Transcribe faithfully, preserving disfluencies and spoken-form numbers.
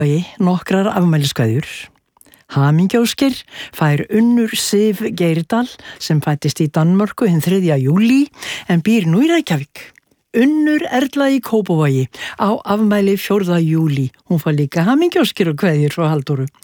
Nokkrar afmæliskveðjur. Hamingjóskir fær Unnur Sif Geirdal sem fættist í Danmörku hinn þriðja júlí en býr nú í Reykjavík. Unnur Erla í Kópavogi á afmæli fjórða júlí. Hún fær líka hamingjóskir og kveðjur frá Halldóru.